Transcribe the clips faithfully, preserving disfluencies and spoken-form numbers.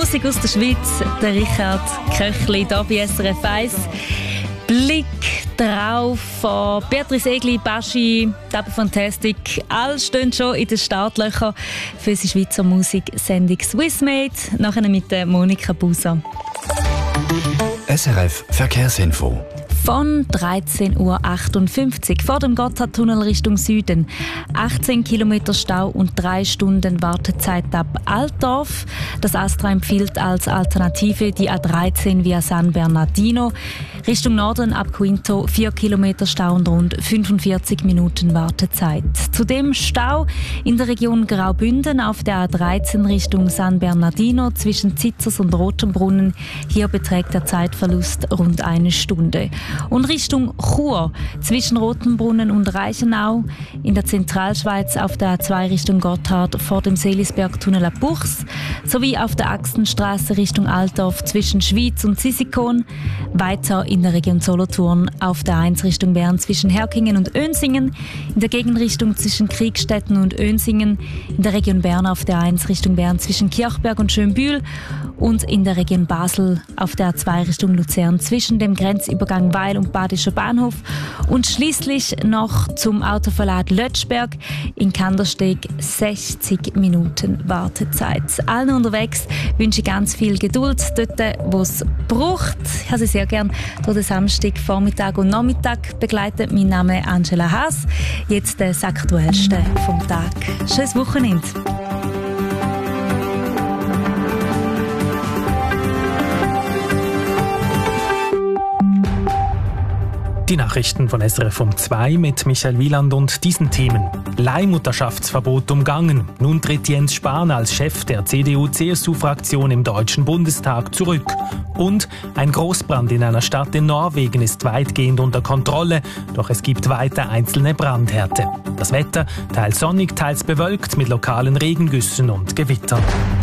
Musik aus der Schweiz, der Richard Köchli, hier bei S R F eins. Blick drauf von Beatrice Egli, Baschi, Double Fantastic. Alle stehen schon in den Startlöchern für die Schweizer Musiksendung Swissmade. Nachher mit der Monika Buser. S R F Verkehrsinfo. Von dreizehn Uhr achtundfünfzig vor dem Gotthardtunnel Richtung Süden. achtzehn Kilometer Stau und drei Stunden Wartezeit ab Altdorf. Das Astra empfiehlt als Alternative die A dreizehn via San Bernardino. Richtung Norden ab Quinto vier Kilometer Stau und rund fünfundvierzig Minuten Wartezeit. Zudem Stau in der Region Graubünden auf der A dreizehn Richtung San Bernardino zwischen Zitzers und Rotenbrunnen. Hier beträgt der Zeitverlust rund eine Stunde. Und Richtung Chur zwischen Rotenbrunnen und Reichenau in der Zentralschweiz auf der A zwei Richtung Gotthard vor dem Seelisbergtunnel ab Buchs sowie auf der Achsenstraße Richtung Altdorf zwischen Schwyz und Sisikon. Weiter in der Region Solothurn auf der A eins Richtung Bern zwischen Herkingen und Önsingen, in der Gegenrichtung zwischen Kriegstetten und Önsingen, in der Region Bern auf der A eins Richtung Bern zwischen Kirchberg und Schönbühl und in der Region Basel auf der A zwei Richtung Luzern zwischen dem Grenzübergang Weil und Badischer Bahnhof und schließlich noch zum Autoverlad Lötschberg in Kandersteg sechzig Minuten Wartezeit. Allen unterwegs wünsche ich ganz viel Geduld dort, wo es braucht. Ich habe Sie sehr gern durch den Samstag, Vormittag und Nachmittag begleitet. Mein Name ist Angela Haas. Jetzt das Aktuellste vom Tag. Schönes Wochenende. Die Nachrichten von S R F um zwei mit Michael Wieland und diesen Themen. Leihmutterschaftsverbot umgangen. Nun tritt Jens Spahn als Chef der C D U C S U-Fraktion im Deutschen Bundestag zurück. Und ein Großbrand in einer Stadt in Norwegen ist weitgehend unter Kontrolle, doch es gibt weiter einzelne Brandhärte. Das Wetter teils sonnig, teils bewölkt mit lokalen Regengüssen und Gewittern.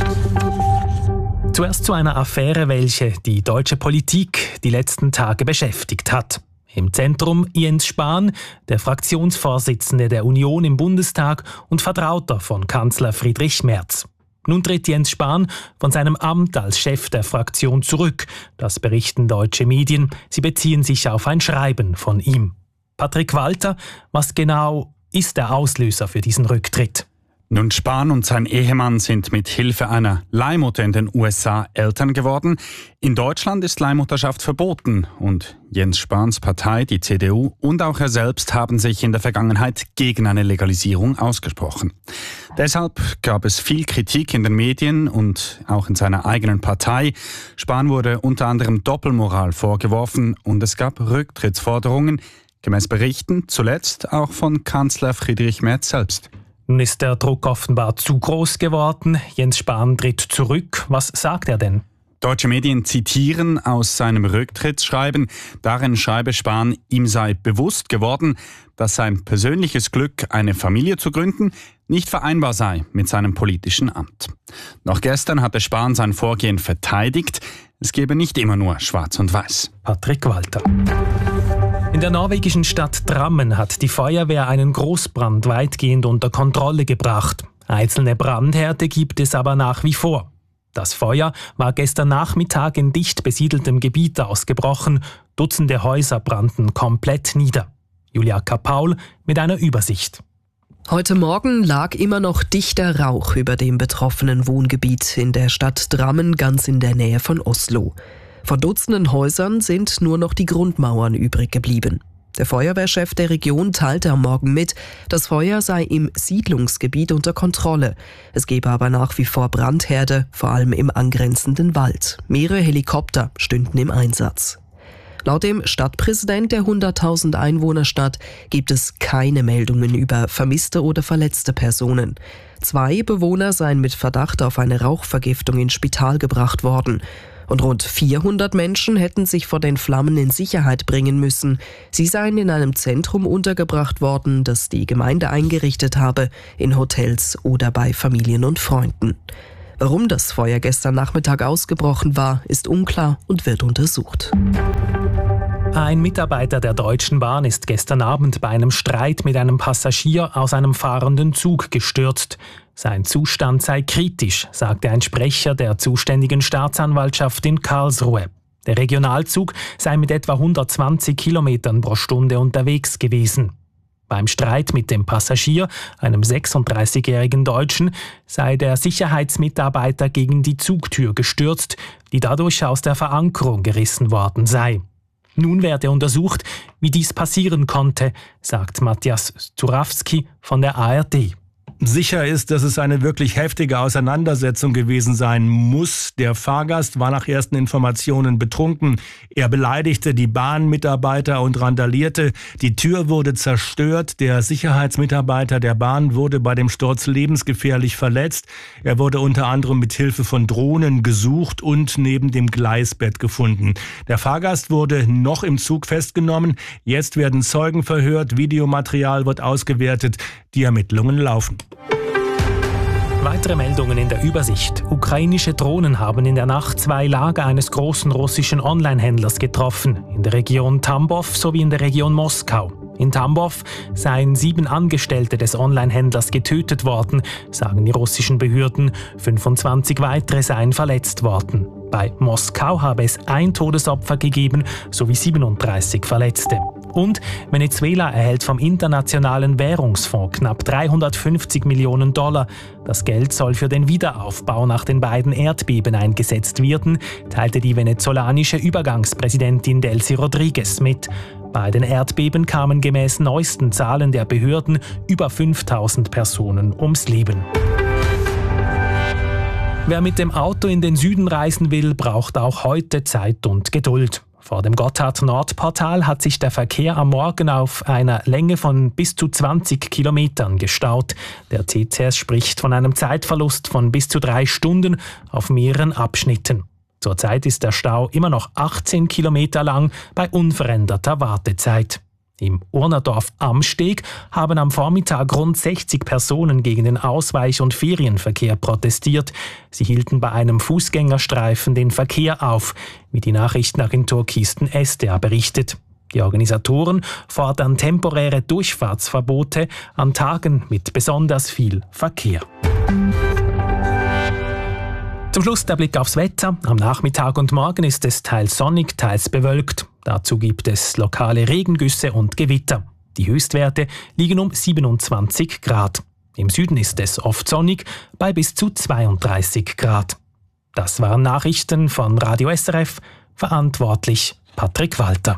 Zuerst zu einer Affäre, welche die deutsche Politik die letzten Tage beschäftigt hat. Im Zentrum Jens Spahn, der Fraktionsvorsitzende der Union im Bundestag und Vertrauter von Kanzler Friedrich Merz. Nun tritt Jens Spahn von seinem Amt als Chef der Fraktion zurück. Das berichten deutsche Medien. Sie beziehen sich auf ein Schreiben von ihm. Patrick Walter, was genau ist der Auslöser für diesen Rücktritt? Nun, Spahn und sein Ehemann sind mit Hilfe einer Leihmutter in den U S A Eltern geworden. In Deutschland ist Leihmutterschaft verboten und Jens Spahns Partei, die C D U und auch er selbst haben sich in der Vergangenheit gegen eine Legalisierung ausgesprochen. Deshalb gab es viel Kritik in den Medien und auch in seiner eigenen Partei. Spahn wurde unter anderem Doppelmoral vorgeworfen und es gab Rücktrittsforderungen, gemäß Berichten zuletzt auch von Kanzler Friedrich Merz selbst. Nun ist der Druck offenbar zu groß geworden. Jens Spahn tritt zurück. Was sagt er denn? Deutsche Medien zitieren aus seinem Rücktrittsschreiben. Darin schreibe Spahn, ihm sei bewusst geworden, dass sein persönliches Glück, eine Familie zu gründen, nicht vereinbar sei mit seinem politischen Amt. Noch gestern hatte Spahn sein Vorgehen verteidigt. Es gebe nicht immer nur Schwarz und Weiß. Patrick Walter. In der norwegischen Stadt Drammen hat die Feuerwehr einen Großbrand weitgehend unter Kontrolle gebracht. Einzelne Brandhärte gibt es aber nach wie vor. Das Feuer war gestern Nachmittag in dicht besiedeltem Gebiet ausgebrochen. Dutzende Häuser brannten komplett nieder. Julia Kapaul mit einer Übersicht. Heute Morgen lag immer noch dichter Rauch über dem betroffenen Wohngebiet in der Stadt Drammen, ganz in der Nähe von Oslo. Von Dutzenden Häusern sind nur noch die Grundmauern übrig geblieben. Der Feuerwehrchef der Region teilte am Morgen mit, das Feuer sei im Siedlungsgebiet unter Kontrolle. Es gebe aber nach wie vor Brandherde, vor allem im angrenzenden Wald. Mehrere Helikopter stünden im Einsatz. Laut dem Stadtpräsident der hunderttausend Einwohnerstadt gibt es keine Meldungen über vermisste oder verletzte Personen. Zwei Bewohner seien mit Verdacht auf eine Rauchvergiftung ins Spital gebracht worden. Und rund vierhundert Menschen hätten sich vor den Flammen in Sicherheit bringen müssen. Sie seien in einem Zentrum untergebracht worden, das die Gemeinde eingerichtet habe, in Hotels oder bei Familien und Freunden. Warum das Feuer gestern Nachmittag ausgebrochen war, ist unklar und wird untersucht. Ein Mitarbeiter der Deutschen Bahn ist gestern Abend bei einem Streit mit einem Passagier aus einem fahrenden Zug gestürzt. Sein Zustand sei kritisch, sagte ein Sprecher der zuständigen Staatsanwaltschaft in Karlsruhe. Der Regionalzug sei mit etwa hundertzwanzig Kilometern pro Stunde unterwegs gewesen. Beim Streit mit dem Passagier, einem sechsunddreißigjährigen Deutschen, sei der Sicherheitsmitarbeiter gegen die Zugtür gestürzt, die dadurch aus der Verankerung gerissen worden sei. Nun werde untersucht, wie dies passieren konnte, sagt Matthias Zurawski von der A R D. Sicher ist, dass es eine wirklich heftige Auseinandersetzung gewesen sein muss. Der Fahrgast war nach ersten Informationen betrunken. Er beleidigte die Bahnmitarbeiter und randalierte. Die Tür wurde zerstört. Der Sicherheitsmitarbeiter der Bahn wurde bei dem Sturz lebensgefährlich verletzt. Er wurde unter anderem mit Hilfe von Drohnen gesucht und neben dem Gleisbett gefunden. Der Fahrgast wurde noch im Zug festgenommen. Jetzt werden Zeugen verhört. Videomaterial wird ausgewertet. Die Ermittlungen laufen. Weitere Meldungen in der Übersicht. Ukrainische Drohnen haben in der Nacht zwei Lager eines großen russischen Online-Händlers getroffen, in der Region Tambov sowie in der Region Moskau. In Tambov seien sieben Angestellte des Online-Händlers getötet worden, sagen die russischen Behörden. fünfundzwanzig weitere seien verletzt worden. Bei Moskau habe es ein Todesopfer gegeben sowie siebenunddreißig Verletzte. Und Venezuela erhält vom Internationalen Währungsfonds knapp dreihundertfünfzig Millionen Dollar. Das Geld soll für den Wiederaufbau nach den beiden Erdbeben eingesetzt werden, teilte die venezolanische Übergangspräsidentin Delcy Rodriguez mit. Bei den Erdbeben kamen gemäß neuesten Zahlen der Behörden über fünftausend Personen ums Leben. Wer mit dem Auto in den Süden reisen will, braucht auch heute Zeit und Geduld. Vor dem Gotthard-Nord-Portal hat sich der Verkehr am Morgen auf einer Länge von bis zu zwanzig Kilometern gestaut. Der T C S spricht von einem Zeitverlust von bis zu drei Stunden auf mehreren Abschnitten. Zurzeit ist der Stau immer noch achtzehn Kilometer lang bei unveränderter Wartezeit. Im Urnerdorf am Steg haben am Vormittag rund sechzig Personen gegen den Ausweich- und Ferienverkehr protestiert. Sie hielten bei einem Fußgängerstreifen den Verkehr auf, wie die Nachrichtenagentur Kisten S D A berichtet. Die Organisatoren fordern temporäre Durchfahrtsverbote an Tagen mit besonders viel Verkehr. Zum Schluss der Blick aufs Wetter. Am Nachmittag und Morgen ist es teils sonnig, teils bewölkt. Dazu gibt es lokale Regengüsse und Gewitter. Die Höchstwerte liegen um siebenundzwanzig Grad. Im Süden ist es oft sonnig, bei bis zu zweiunddreißig Grad. Das waren Nachrichten von Radio S R F, verantwortlich Patrick Walter.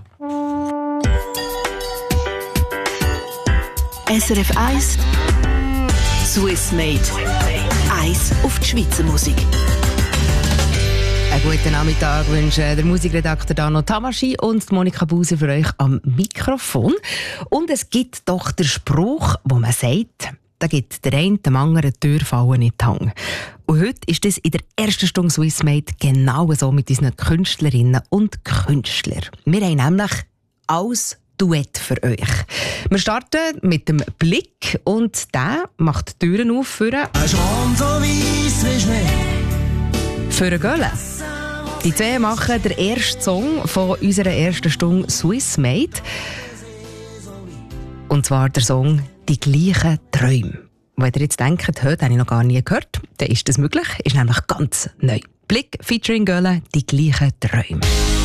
S R F eins Swiss Made. Eins auf die Schweizer Musik. Einen guten Nachmittag wünschen der Musikredakteur Dano Tamaschi und Monika Buser für euch am Mikrofon. Und es gibt doch den Spruch, wo man sagt, da gibt der eine dem anderen die Tür fallen in die Hand. Und heute ist das in der ersten Stunde Swiss Made genau so mit unseren Künstlerinnen und Künstlern. Wir haben nämlich alles Duett für euch. Wir starten mit dem Blick und der macht die Türen auf für für eine Gölle. Die zwei machen den ersten Song von unserer ersten Stunde Swiss Made. Und zwar der Song «Die gleichen Träume». Wenn ihr jetzt denkt, heute habe ich noch gar nie gehört, dann ist das möglich, ist nämlich ganz neu. Blick featuring Gölle, «Die gleichen Träume».